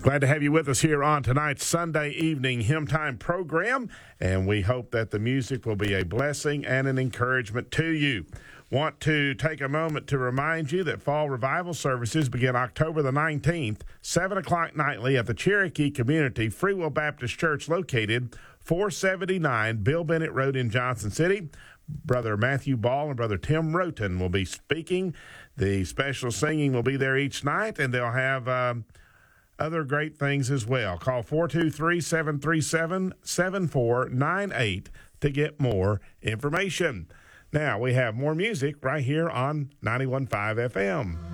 Glad to have you with us here on tonight's Sunday evening Hymn Time program, and we hope that the music will be a blessing and an encouragement to you. Want to take a moment to remind you that fall revival services begin October the 19th, 7 o'clock nightly at the Cherokee Community Free Will Baptist Church located 479 Bill Bennett Road in Johnson City. Brother Matthew Ball and Brother Tim Roten will be speaking. The special singing will be there each night, and they'll have other great things as well. Call 423-737-7498 to get more information. Now, we have more music right here on 91.5 FM.